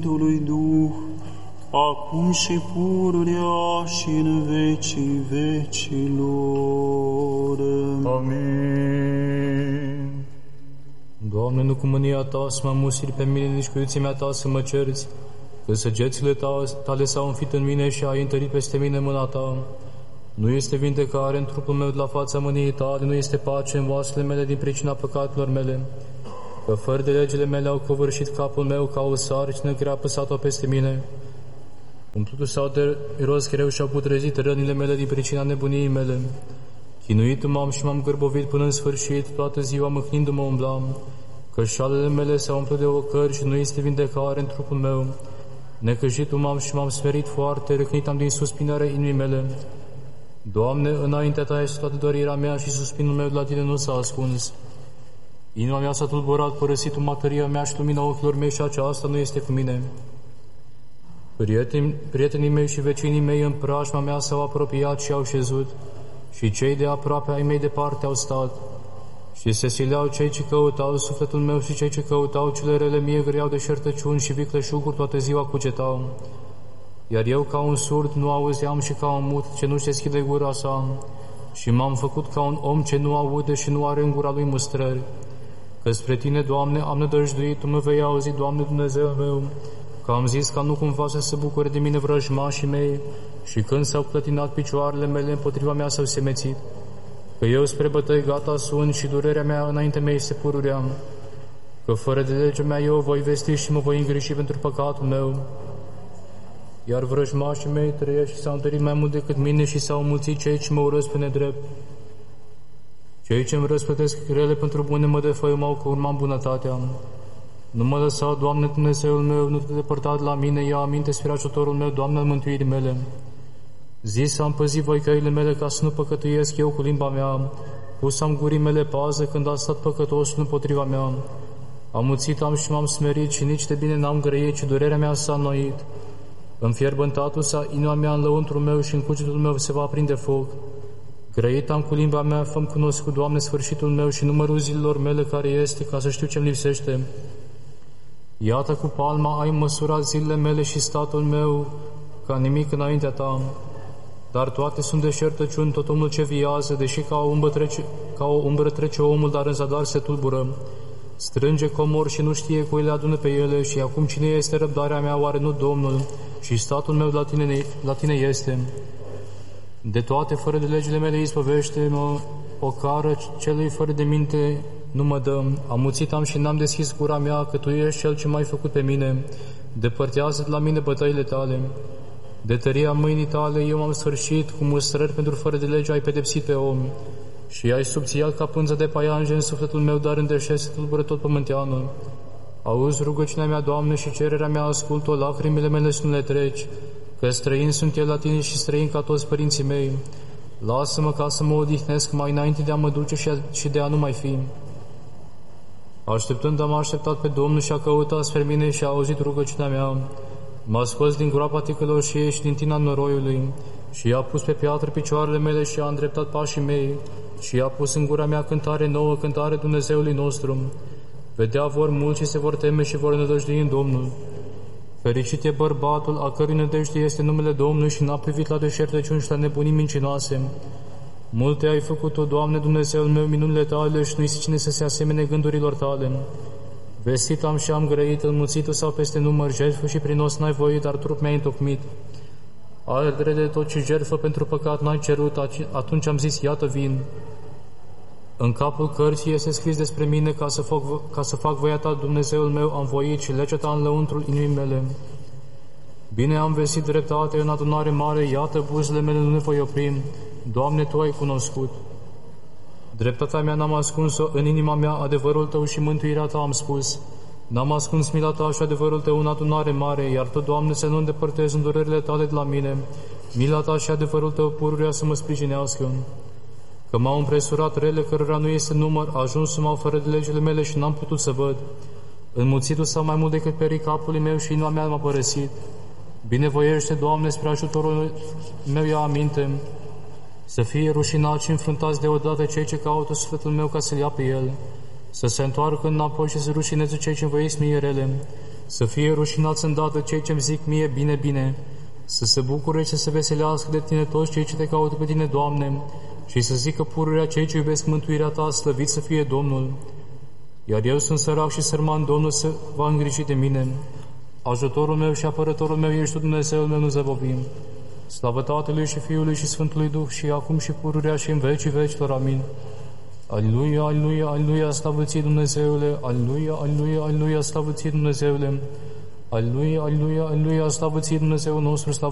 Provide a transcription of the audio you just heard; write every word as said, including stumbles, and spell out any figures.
Sfântului Duh, acum și pururea și în vecii vecilor. Amin. Doamne, nu cu mânia Ta să mă musiri pe mine, nici cu iuțimea Ta să mă cerți, că săgețile Tale s-au înfit în mine și ai întărit peste mine mâna Ta. Nu este vindecare în trupul meu de la fața mâniei Tale, nu este pace în oasele mele din pricina păcatelor mele, că fără de legile mele au covârșit capul meu ca o sarcină grea apăsat-o peste mine. Umplutul sau de roz greu și-au putrezit rănile mele din pricina nebuniei mele. Chinuit m-am și m-am gârbovit până în sfârșit, toată ziua mâhnindu-mă umblam, că șalele mele s-au umplut de ocări și nu este vindecare în trupul meu. Necăjit m-am și m-am smerit foarte, răcnit am din suspinarea inimii mele. Doamne, înaintea Ta este toată dorirea mea și suspinul meu de la Tine nu s-a ascuns. Inima mea s-a tulburat, părăsit umătăria mea și lumina ochilor mei și aceasta nu este cu mine. Prieteni, prietenii mei și vecinii mei în preajma mea s-au apropiat și au șezut, și cei de aproape ai mei departe au stat. Și se sileau cei ce căutau sufletul meu și cei ce căutau cele rele mie greau de șertăciuni și vicleșuguri toată ziua cugetau. Iar eu ca un surd nu auzeam și ca un mut ce nu-și deschide gura sa, și m-am făcut ca un om ce nu aude și nu are în gura lui mustrări. Că spre Tine, Doamne, am nădăjduit, Tu mă vei auzi, Doamne Dumnezeu meu, că am zis ca nu cumva să se bucure de mine vrăjmașii mei, și când s-au clătinat picioarele mele împotriva mea s-au semețit. Că eu spre bătăi gata sunt și durerea mea înainte mea este pururea. Că fără de legea mea eu voi vesti și mă voi îngriji pentru păcatul meu. Iar vrăjmașii mei trăiesc și s-au întărit mai mult decât mine și s-au mulțit cei ce mă urăsc pe nedrept. Cei ce îmi răsplătesc rele pentru bune mă defăimau că urmam bunătatea. Nu mă lăsa, Doamne Dumnezeul meu, nu te depărta de la mine, ia aminte spre ajutorul meu, Doamne, al mântuirii mele. Zis să am păzit voi căile mele ca să nu păcătuiesc eu cu limba mea, pus am gurii mele pază când a stat păcătosul împotriva mea. Amuțit am și m-am smerit și nici de bine n-am grăit, ci durerea mea s-a înnoit. Înfierbântatul s-a inima mea în lăuntrul meu și în cugetul meu se va aprinde foc. Grăit am cu limba mea, fă-mi cunoscut, Doamne, sfârșitul meu și numărul zilelor mele care este, ca să știu ce-mi lipsește. Iată cu palma ai măsurat zilele mele și statul meu, ca nimic înaintea Ta. Dar toate sunt deșertăciuni, tot omul ce viază, deși ca o umbră trece, ca o umbră trece omul, dar în zadar se tulbură. Strânge comori și nu știe cui le adună pe ele, și acum cine este răbdarea mea, oare nu Domnul? Și statul meu la tine, la tine este. De toate, fără de legile mele, izbăvește-mă, o cară celui fără de minte nu mă dă. Amuțit am și n-am deschis gura mea, că Tu ești Cel ce m-ai făcut pe mine. Depărtează de la mine bătăile Tale. De tăria mâinii Tale eu m-am sfârșit, cu mustrări pentru fără de lege ai pedepsit pe om. Și ai subțiat ca pânză de paianjen în sufletul meu, dar în deșert se tulbură tot pământeanul. Auzi rugăciunea mea, Doamne, și cererea mea ascult-o, lacrimile mele să nu le treci, că străin sunt el la Tine și străin ca toți părinții mei. Lasă-mă ca să mă odihnesc mai înainte de a mă duce și de a nu mai fi. Așteptând am așteptat pe Domnul și a căutat spre mine și a auzit rugăciunea mea. M-a scos din groapa ticăloșiei și din tina noroiului și i-a pus pe piatră picioarele mele și a îndreptat pașii mei și i-a pus în gura mea cântare nouă, cântare Dumnezeului nostru. Vedea vor mulți și se vor teme și vor nădăjdui în Domnul. Fericit e bărbatul a cărui nădejde este numele Domnului și n-a privit la deșertăciuni și la nebunii mincinoase. Multe ai făcut-o, Doamne Dumnezeul meu, minunile Tale și nu-i cine să se asemene gândurilor Tale. Vestit am și am grăit, înmuțitul sau peste număr, jertfă și prinos n-ai voit, dar trup mi-ai întocmit. Ardere de tot și jertfă pentru păcat n-ai cerut, atunci am zis, iată vin. În capul cărții este scris despre mine, ca să fac, ca să fac voia Ta, Dumnezeul meu, am voit și legea Ta în lăuntrul inimii mele. Bine am vestit dreptate în adunare mare, iată buzele mele nu ne voi opri. Doamne, Tu ai cunoscut. Dreptatea mea n-am ascuns-o în inima mea, adevărul Tău și mântuirea Ta am spus. N-am ascuns mila Ta și adevărul Tău în adunare mare, iar Tu, Doamne, să nu îndepărtezi îndurările Tale de la mine. Mila Ta și adevărul Tău pururea să mă sprijinească. Că m-au împresurat rele cărora nu este număr, ajuns să m-au fără de legile mele și n-am putut să văd. Înmuțitul s-a mai mult decât perii capului meu și inima mea m-a părăsit. Binevoiește, Doamne, spre ajutorul meu ia aminte. Să fie rușinați și înfruntați deodată cei ce caută sufletul meu ca să-l ia pe el. Să se întoarcă înapoi și să rușineze cei ce învăiesc mie rele. Să fie rușinați îndată cei ce-mi zic mie bine, bine, să se bucure și să se veselească de Tine toți cei ce Te caută pe Tine, Doamne, și să zică pururea cei ce iubesc mântuirea Ta, slăvit să fie Domnul. Iar eu sunt sărac și sărman, Domnul se va îngriji de mine. Ajutorul meu și apărătorul meu ești Tu, Dumnezeul meu, nu zăbovim. Slavă Tatălui și Fiului și Sfântului Duh și acum și pururea și în vecii vecilor. Amin. Aleluia, aleluia, aleluia, slavă Ție, Dumnezeule, aleluia, aleluia, aleluia, slavă Ție, Dumnezeule, aleluia, aleluia, aleluia, slavă Ție, Dumnezeul nostru, slavă